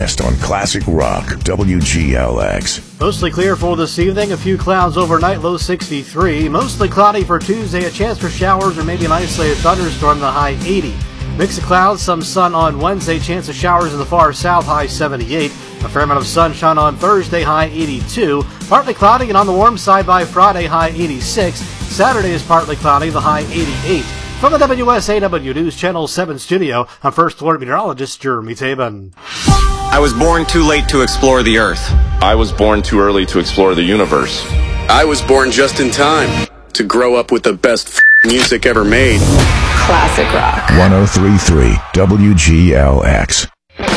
forecast on Classic Rock WGLX. Mostly clear for this evening. A few clouds overnight, low 63. Mostly cloudy for Tuesday. A chance for showers or maybe an isolated thunderstorm, the high 80. Mix of clouds, some sun on Wednesday. Chance of showers in the far south, high 78. A fair amount of sunshine on Thursday, high 82. Partly cloudy and on the warm side by Friday, high 86. Saturday is partly cloudy, the high 88. From the WSAW News Channel 7 studio, I'm First Alert Meteorologist Jeremy Tabin. I was born too late to explore the Earth. I was born too early to explore the universe. I was born just in time to grow up with the best music ever made. Classic Rock. 103.3 WGLX.